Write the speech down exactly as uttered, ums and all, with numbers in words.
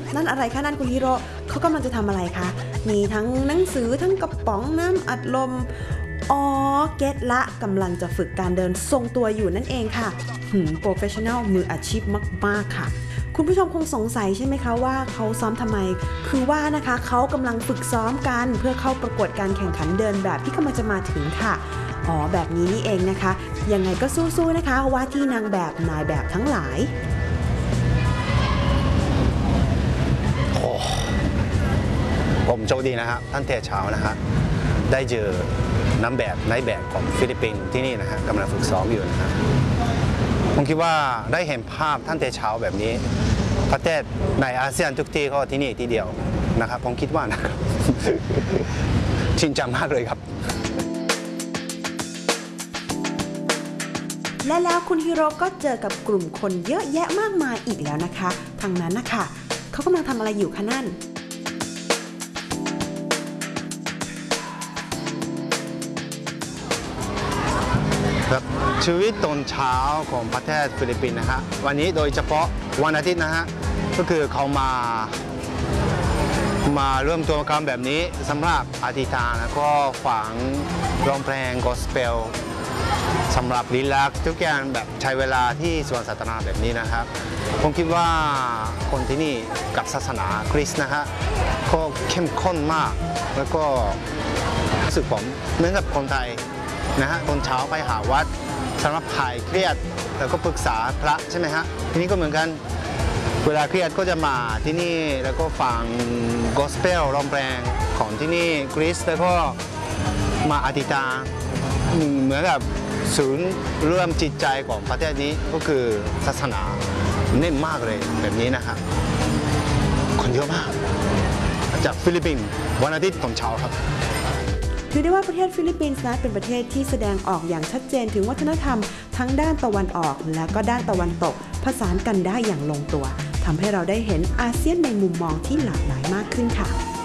นั่นอะไรคะนั่นคุณฮิโร่เขากำลังจะทำอะไรคะมีทั้งหนังสือทั้งกระป๋องน้ำอัดลมอ๋อเก็ตละกำลังจะฝึกการเดินทรงตัวอยู่นั่นเองค่ะหืมโปรเฟชชั่นแนลมืออาชีพมากๆค่ะคุณผู้ชมคงสงสัยใช่ไหมคะว่าเขาซ้อมทำไมคือว่านะคะเขากำลังฝึกซ้อมกันเพื่อเข้าประกวดการแข่งขันเดินแบบที่กำลังจะมาถึงค่ะอ๋อแบบนี้นี่เองนะคะยังไงก็สู้ๆนะคะว่าที่นางแบบนายแบบทั้งหลายโอ้ผมโชคดีนะครับท่านเทเช้านะฮะได้เจอน้ำแบบนายแบบของฟิลิปปินส์ที่นี่นะฮะกำลังฝึกซ้อมอยู่นะฮะผมคิดว่าได้เห็นภาพท่านเทเช้าแบบนี้ประเทศในอาเซียนทุกที่ก็ที่นี่ที่เดียวนะครับผมคิดว่านะครับ ชินจังมากเลยครับและแล้วคุณฮิโร่ก็เจอกับกลุ่มคนเยอะแยะมากมายอีกแล้วนะคะทางนั้นนะคะเขากำลังทำอะไรอยู่คะนั่นครับชีวิตตอนเช้าของประเทศฟิลิปปินส์นะฮะวันนี้โดยเฉพาะวันอาทิตย์นะฮะก็คือเขามามาร่วมตัวกันแบบนี้สำหรับอธิษฐานแล้วก็ฝังร้องเพลงกอสเปลสำหรับรีแลกซ์ทุกอย่างแบบใช้เวลาที่สวนสาธารณะแบบนี้นะครับผมคิดว่าคนที่นี่กับศาสนาคริสต์นะฮะก็เข้มข้นมากแล้วก็รู้สึกผมเหมือนกับคนไทยนะฮะตอนเช้าไปหาวัดสำหรับหายเครียดแล้วก็ปรึกษาพระใช่ไหมฮะที่นี่ก็เหมือนกันเวลาเครียดก็จะมาที่นี่แล้วก็ฟังกอสเปลร้องเพลงของที่นี่คริสต์แล้วก็มาอธิษฐานเหมือนกับศูนย์เริ่มจิตใจของประเทศนี้ก็คือศาสนาเน้นมากเลยแบบนี้นะครับคนเยอะมากจากฟิลิปปินส์วันอาทิตย์ตอนเช้าครับถือได้ว่าประเทศฟิลิปปินส์นั้นเป็นประเทศที่แสดงออกอย่างชัดเจนถึงวัฒนธรรมทั้งด้านตะวันออกและก็ด้านตะวันตกผสานกันได้อย่างลงตัวทำให้เราได้เห็นอาเซียนในมุมมองที่หลากหลายมากขึ้นค่ะ